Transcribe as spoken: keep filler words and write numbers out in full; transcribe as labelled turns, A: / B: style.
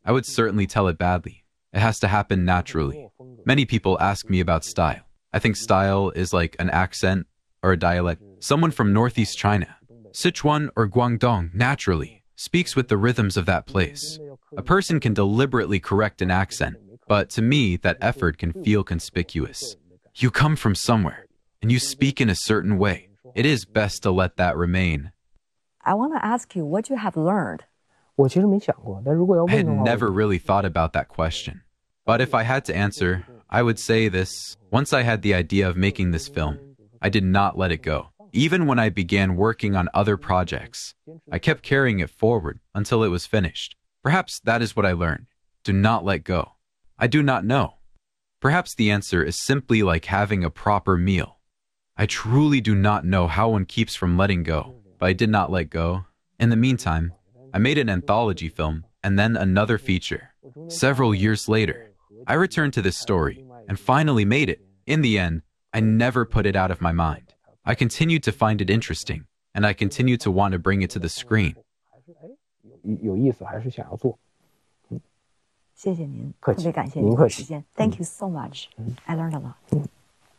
A: I would certainly tell it badly. It has to happen naturally. Many people ask me about style. I think style is like an accent or a dialect. Someone from Northeast China, Sichuan or Guangdong, naturally speaks with the rhythms of that place. A person can deliberately correct an accent, but to me, that effort can feel conspicuous. You come from somewhere, and you speak in a certain way. It is best to let that remain.
B: I want to ask you what you have learned.
C: I
A: had never really thought about that question. But if I had to answer, I would say this. Once I had the idea of making this film, I did not let it go. Even when I began working on other projects, I kept carrying it forward until it was finished. Perhaps that is what I learned. Do not let go. I do not know. Perhaps the answer is simply like having a proper meal. I truly do not know how one keeps from letting go, but I did not let go. In the meantime, I made an anthology film and then another feature. Several years later, I returned to this story and finally made it. In the end, I never put it out of my mind. I continued to find it interesting, and I continued to want to bring it to the screen.
C: 有意思还是想要做。
B: 谢谢您，
C: 客气，
B: 特别感谢
C: 您客气。
B: 您的时间。Thank you so much. I learned a lot.